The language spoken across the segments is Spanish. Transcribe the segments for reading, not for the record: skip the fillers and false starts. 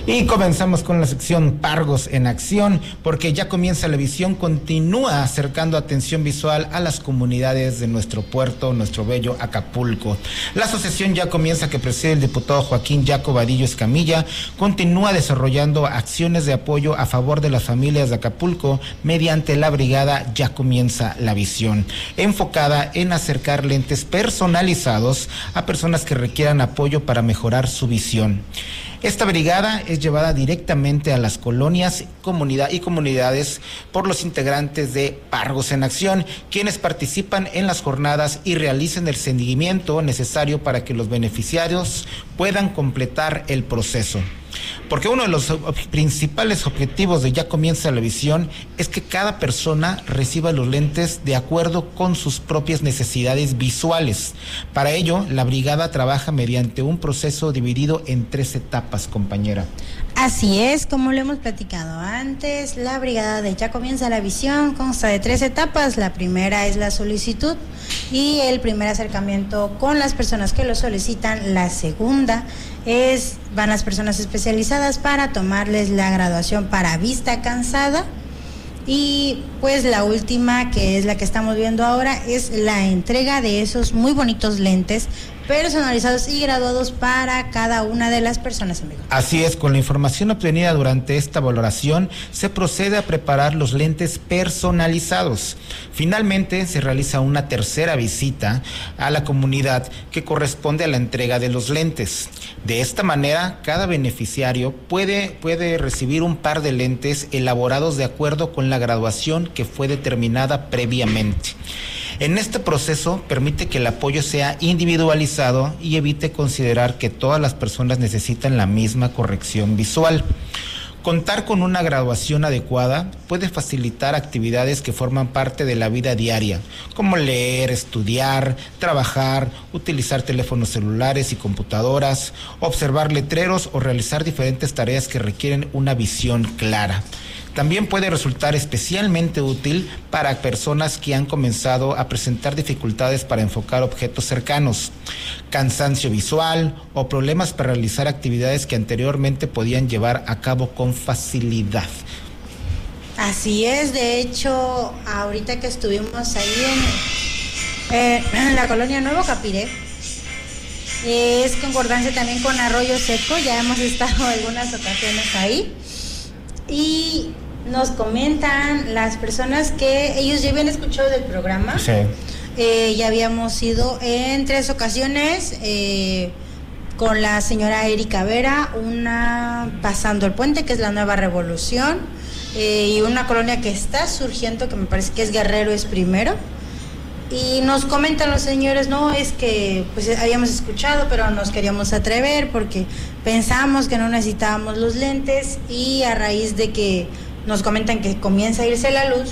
Y comenzamos con la sección Pargos en Acción, porque ya comienza la visión, continúa acercando atención visual a las comunidades de nuestro puerto, nuestro bello Acapulco. La asociación Ya Comienza, que preside el diputado Joaquín Yaco Vadillo Escamilla, continúa desarrollando acciones de apoyo a favor de las familias de Acapulco mediante la brigada Ya Comienza la Visión, enfocada en acercar lentes personalizados a personas que requieran apoyo para mejorar su visión. Esta brigada es llevada directamente a las colonias y comunidades por los integrantes de Pargos en Acción, quienes participan en las jornadas y realizan el seguimiento necesario para que los beneficiarios puedan completar el proceso. Porque uno de los principales objetivos de Ya Comienza la Visión es que cada persona reciba los lentes de acuerdo con sus propias necesidades visuales. Para ello, la brigada trabaja mediante un proceso dividido en 3 etapas, compañera. Así es, como lo hemos platicado antes, la brigada de Ya Comienza la Visión consta de 3 etapas. La primera es la solicitud y el primer acercamiento con las personas que lo solicitan. La segunda van las personas especializadas para tomarles la graduación para vista cansada. Y pues la última, que es la que estamos viendo ahora, es la entrega de esos muy bonitos lentes personalizados y graduados para cada una de las personas, amigo. Así es, con la información obtenida durante esta valoración, se procede a preparar los lentes personalizados. Finalmente, se realiza una tercera visita a la comunidad que corresponde a la entrega de los lentes. De esta manera, cada beneficiario puede recibir un par de lentes elaborados de acuerdo con la graduación que fue determinada previamente. En este proceso permite que el apoyo sea individualizado y evite considerar que todas las personas necesitan la misma corrección visual. Contar con una graduación adecuada puede facilitar actividades que forman parte de la vida diaria, como leer, estudiar, trabajar, utilizar teléfonos celulares y computadoras, observar letreros o realizar diferentes tareas que requieren una visión clara. También puede resultar especialmente útil para personas que han comenzado a presentar dificultades para enfocar objetos cercanos, cansancio visual o problemas para realizar actividades que anteriormente podían llevar a cabo con facilidad. Así es, de hecho, ahorita que estuvimos ahí en la colonia Nuevo Capiré, es concordancia también con Arroyo Seco, ya hemos estado algunas ocasiones ahí, y nos comentan las personas que ellos ya habían escuchado del programa. Sí. Ya habíamos ido en 3 ocasiones con la señora Erika Vera, una pasando el puente, que es la Nueva Revolución, y una colonia que está surgiendo, que me parece que es Guerrero es primero. Y nos comentan los señores, no, es que pues habíamos escuchado, pero nos queríamos atrever porque pensamos que no necesitábamos los lentes, y a raíz de que nos comentan que comienza a irse la luz,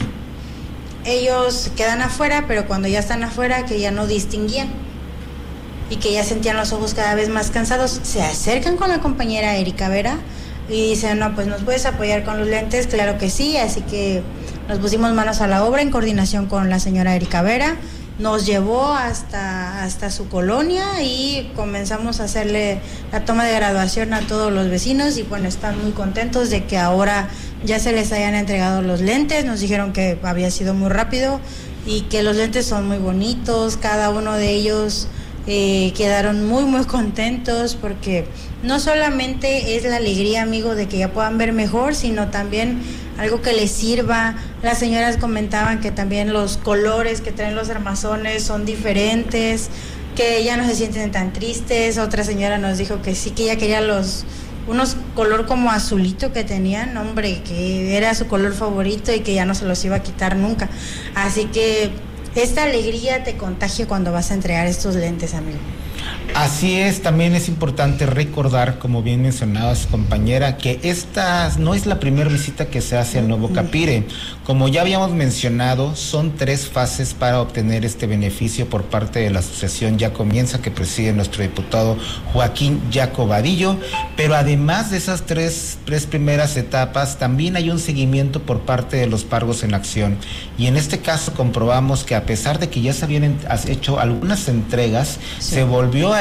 ellos quedan afuera, pero cuando ya están afuera, que ya no distinguían y que ya sentían los ojos cada vez más cansados, se acercan con la compañera Erika Vera y dicen, no, pues nos puedes apoyar con los lentes. Claro que sí, así que nos pusimos manos a la obra en coordinación con la señora Erika Vera. Nos llevó hasta su colonia y comenzamos a hacerle la toma de graduación a todos los vecinos, y bueno, están muy contentos de que ahora ya se les hayan entregado los lentes. Nos dijeron que había sido muy rápido y que los lentes son muy bonitos. Cada uno de ellos quedaron muy muy contentos, porque no solamente es la alegría, amigo, de que ya puedan ver mejor, sino también algo que les sirva. Las señoras comentaban que también los colores que traen los armazones son diferentes, que ya no se sienten tan tristes. Otra señora nos dijo que sí, que ella quería unos color como azulito que tenían, hombre, que era su color favorito y que ya no se los iba a quitar nunca. Así que esta alegría te contagia cuando vas a entregar estos lentes, amigo. Así es, también es importante recordar, como bien mencionaba su compañera, que esta no es la primera visita que se hace al Nuevo Capire. Como ya habíamos mencionado, son 3 fases para obtener este beneficio por parte de la asociación Ya Comienza, que preside nuestro diputado Joaquín Yaco Vadillo, pero además de esas tres primeras etapas, también hay un seguimiento por parte de los Pargos en Acción, y en este caso comprobamos que a pesar de que ya se habían hecho algunas entregas, sí, se volvió a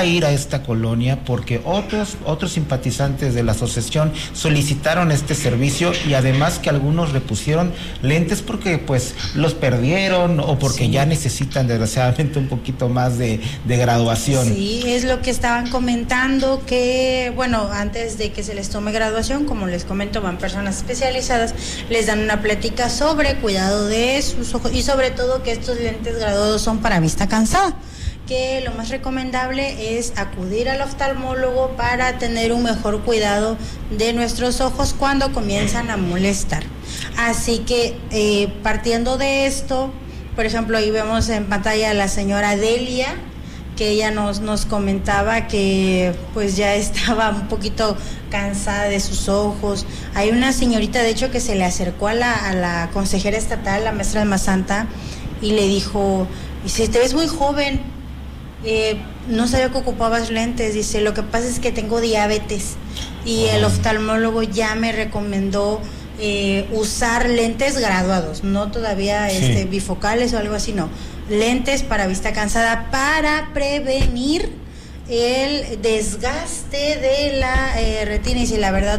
a ir a esta colonia porque otros simpatizantes de la asociación solicitaron este servicio y además que algunos repusieron lentes porque pues los perdieron o porque ya necesitan desgraciadamente un poquito más de graduación. Sí, es lo que estaban comentando, que bueno, antes de que se les tome graduación, como les comento, van personas especializadas, les dan una plática sobre cuidado de sus ojos y sobre todo que estos lentes graduados son para vista cansada, que lo más recomendable es acudir al oftalmólogo para tener un mejor cuidado de nuestros ojos cuando comienzan a molestar. Así que partiendo de esto, por ejemplo, ahí vemos en pantalla a la señora Delia, que ella nos comentaba que pues ya estaba un poquito cansada de sus ojos. Hay una señorita de hecho que se le acercó a la consejera estatal, la maestra de Mazanta, y le dijo, dice, te ves muy joven, no sabía que ocupabas lentes, dice, lo que pasa es que tengo diabetes y el oftalmólogo ya me recomendó usar lentes graduados, no todavía bifocales o algo así, no, lentes para vista cansada para prevenir el desgaste de la retina. Y si la verdad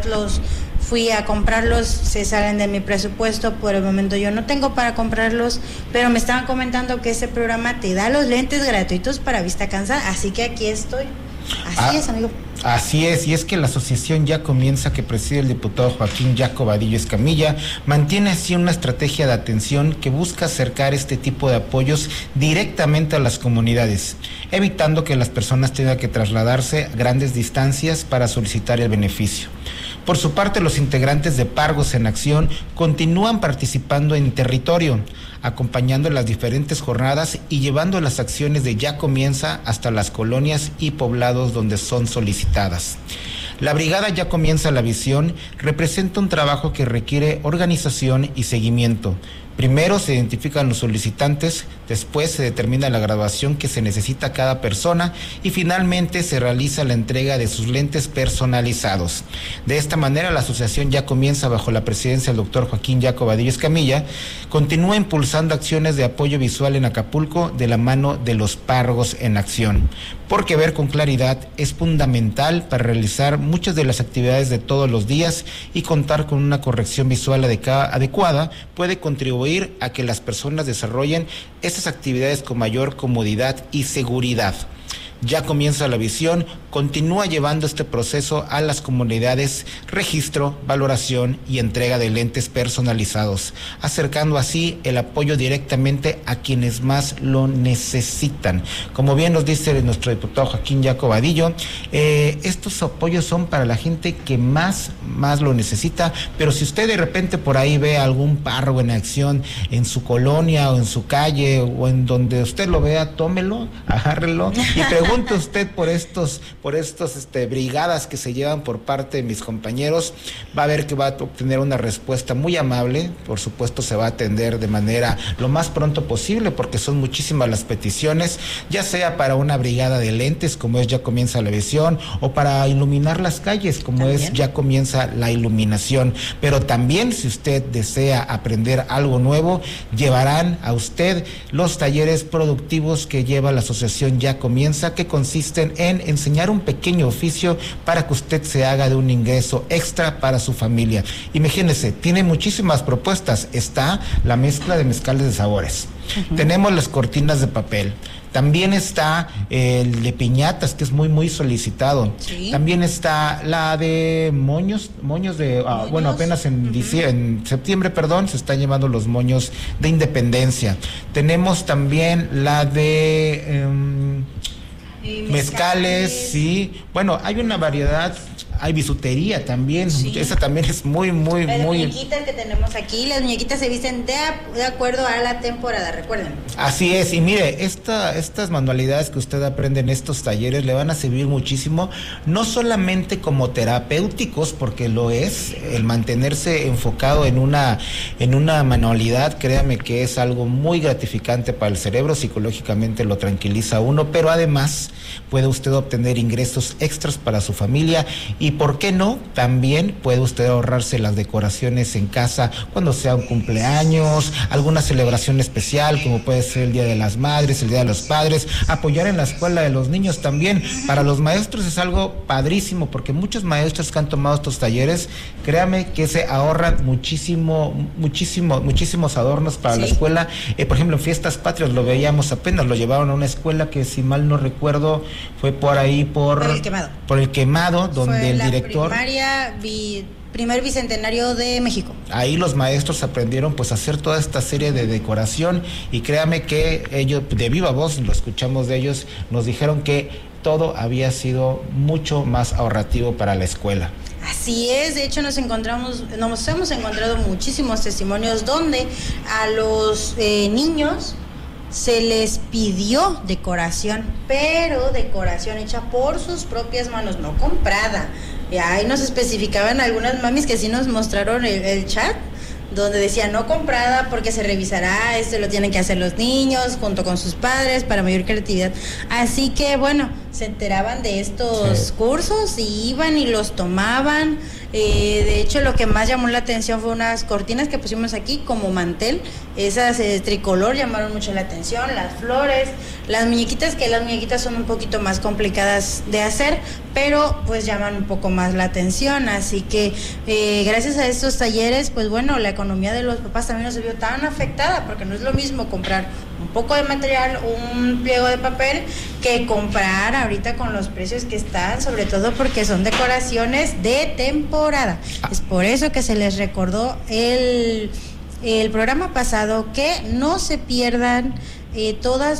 fui a comprarlos, se salen de mi presupuesto, por el momento yo no tengo para comprarlos, pero me estaban comentando que ese programa te da los lentes gratuitos para vista cansada, así que aquí estoy. Así es, amigo. Así es, y es que la asociación Ya Comienza, que preside el diputado Joaquín Yaco Vadillo Escamilla, mantiene así una estrategia de atención que busca acercar este tipo de apoyos directamente a las comunidades, evitando que las personas tengan que trasladarse a grandes distancias para solicitar el beneficio. Por su parte, los integrantes de Pargos en Acción continúan participando en territorio, acompañando las diferentes jornadas y llevando las acciones de Ya Comienza hasta las colonias y poblados donde son solicitadas. La brigada Ya Comienza la Visión representa un trabajo que requiere organización y seguimiento. Primero se identifican los solicitantes, después se determina la graduación que se necesita cada persona y finalmente se realiza la entrega de sus lentes personalizados. De esta manera, la asociación Ya Comienza, bajo la presidencia del doctor Joaquín Yaco Vadillo Escamilla, continúa impulsando acciones de apoyo visual en Acapulco de la mano de los Pargos en Acción, porque ver con claridad es fundamental para realizar muchas de las actividades de todos los días y contar con una corrección visual adecuada puede contribuir a que las personas desarrollen estas actividades con mayor comodidad y seguridad. Ya Comienza la Visión continúa llevando este proceso a las comunidades, registro, valoración y entrega de lentes personalizados, acercando así el apoyo directamente a quienes más lo necesitan. Como bien nos dice nuestro diputado Joaquín Yaco Vadillo, estos apoyos son para la gente que más lo necesita, pero si usted de repente por ahí ve algún párroco en acción en su colonia o en su calle o en donde usted lo vea, tómelo, agárrelo y pregunte usted por estos brigadas que se llevan por parte de mis compañeros. Va a ver que va a obtener una respuesta muy amable. Por supuesto se va a atender de manera lo más pronto posible porque son muchísimas las peticiones, ya sea para una brigada de lentes como es Ya Comienza la Visión o para iluminar las calles como ¿también? Es Ya Comienza la Iluminación. Pero también si usted desea aprender algo nuevo, llevarán a usted los talleres productivos que lleva la asociación Ya Comienza, que consisten en enseñar un pequeño oficio para que usted se haga de un ingreso extra para su familia. Imagínese, tiene muchísimas propuestas. Está la mezcla de mezcales de sabores. Tenemos las cortinas de papel. También está el de piñatas, que es muy solicitado. ¿Sí? También está la de moños de, bueno, apenas en septiembre, se están llevando los moños de independencia. Tenemos también la de mezcales, sí. Bueno, hay una variedad. Hay bisutería también, sí. Esa también es muy. Las muñequitas que tenemos aquí, las muñequitas se visten de acuerdo a la temporada, recuerden. Así es, y mire, estas manualidades que usted aprende en estos talleres le van a servir muchísimo, no solamente como terapéuticos, porque lo es, el mantenerse enfocado en una manualidad, créame que es algo muy gratificante para el cerebro, psicológicamente lo tranquiliza a uno, pero además puede usted obtener ingresos extras para su familia Y por qué no, también puede usted ahorrarse las decoraciones en casa cuando sea un cumpleaños, alguna celebración especial como puede ser el Día de las Madres, el Día de los Padres, apoyar en la escuela de los niños también. Para los maestros es algo padrísimo, porque muchos maestros que han tomado estos talleres, créame que se ahorran muchísimos adornos para la escuela. Por ejemplo, en Fiestas Patrias lo veíamos apenas, lo llevaron a una escuela que, si mal no recuerdo, fue por ahí por el Quemado, donde fue el director primer bicentenario de México. Ahí los maestros aprendieron pues a hacer toda esta serie de decoración, y créame que ellos, de viva voz, lo escuchamos de ellos, nos dijeron que todo había sido mucho más ahorrativo para la escuela. Así es, de hecho nos hemos encontrado muchísimos testimonios donde a los niños se les pidió decoración, pero decoración hecha por sus propias manos, no comprada. Y ahí nos especificaban algunas mamis que sí nos mostraron el chat, donde decía no comprada porque se revisará, esto lo tienen que hacer los niños junto con sus padres para mayor creatividad. Así que bueno, se enteraban de estos cursos y iban y los tomaban. De hecho, lo que más llamó la atención fue unas cortinas que pusimos aquí como mantel. Esas tricolor llamaron mucho la atención, las flores, las muñequitas, que las muñequitas son un poquito más complicadas de hacer, pero pues llaman un poco más la atención. Así que gracias a estos talleres, pues bueno, la economía de los papás también no se vio tan afectada, porque no es lo mismo comprar un poco de material, un pliego de papel, que comprar ahorita con los precios que están, sobre todo porque son decoraciones de temporada. Es por eso que se les recordó el programa pasado que no se pierdan todas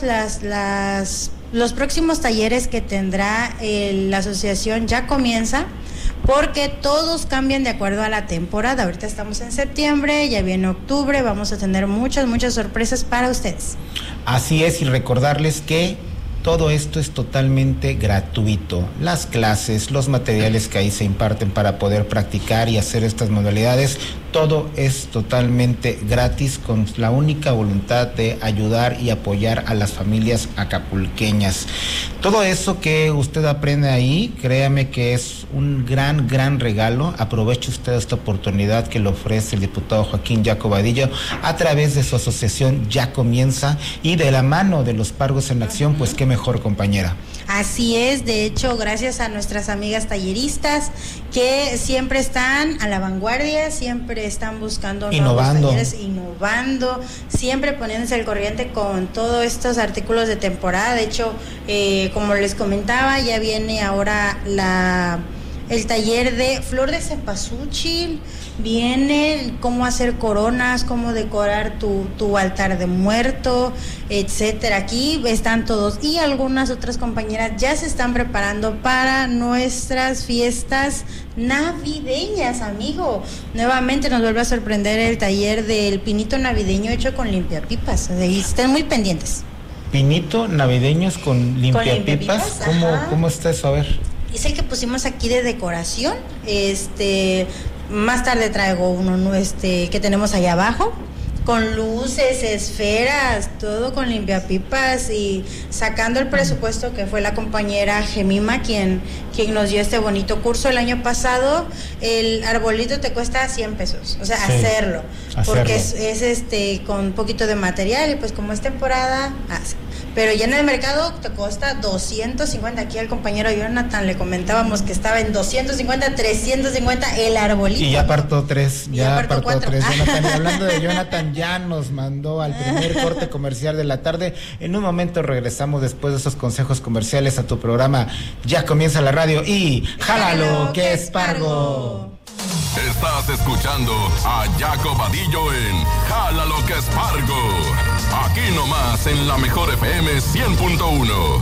los próximos talleres que tendrá la asociación. Ya comienza, porque todos cambian de acuerdo a la temporada. Ahorita estamos en septiembre, ya viene octubre, vamos a tener muchas sorpresas para ustedes. Así es, y recordarles que todo esto es totalmente gratuito. Las clases, los materiales que ahí se imparten para poder practicar y hacer estas modalidades, todo es totalmente gratis, con la única voluntad de ayudar y apoyar a las familias acapulqueñas. Todo eso que usted aprende ahí, créame que es un gran regalo. Aproveche usted esta oportunidad que le ofrece el diputado Joaquín Jaco Vadillo a través de su asociación Ya Comienza, y de la mano de los Pargos en Acción, pues qué mejor, compañera. Así es, de hecho, gracias a nuestras amigas talleristas que siempre están a la vanguardia, siempre están buscando nuevos talleres, innovando, siempre poniéndose al corriente con todos estos artículos de temporada. De hecho, como les comentaba, ya viene ahora el taller de flor de cempasúchil, viene cómo hacer coronas, cómo decorar tu altar de muerto, etcétera. Aquí están todos, y algunas otras compañeras ya se están preparando para nuestras fiestas navideñas, amigo. Nuevamente nos vuelve a sorprender el taller del pinito navideño hecho con limpiapipas. Estén muy pendientes. Pinito navideños con limpiapipas. ¿Cómo está eso? A ver. Es el que pusimos aquí de decoración. Más tarde traigo uno que tenemos allá abajo, con luces, esferas, todo con limpiapipas, y sacando el presupuesto que fue la compañera Gemima quien nos dio este bonito curso el año pasado. El arbolito te cuesta 100 pesos, o sea, hacerlo, porque es con un poquito de material, y pues como es temporada, pero ya en el mercado te cuesta 250. Aquí al compañero Jonathan le comentábamos que estaba en 250, 350 el arbolito. Y ya partó 3, ya partó 4. Jonathan, y hablando de Jonathan, ya nos mandó al primer corte comercial de la tarde. En un momento regresamos después de esos consejos comerciales a tu programa Ya Comienza la Radio, y ¡jálalo que es Pargo! Estás escuchando a Jaco Vadillo en Jálalo que es Pargo. Aquí nomás en la Mejor FM 100.1.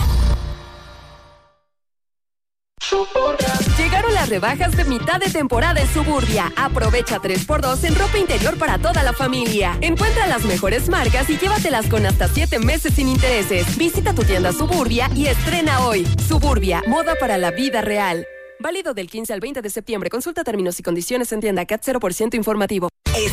Llegaron las rebajas de mitad de temporada en Suburbia. Aprovecha 3x2 en ropa interior para toda la familia. Encuentra las mejores marcas y llévatelas con hasta 7 meses sin intereses. Visita tu tienda Suburbia y estrena hoy. Suburbia, moda para la vida real. Válido del 15 al 20 de septiembre. Consulta términos y condiciones en tienda CAT 0% informativo.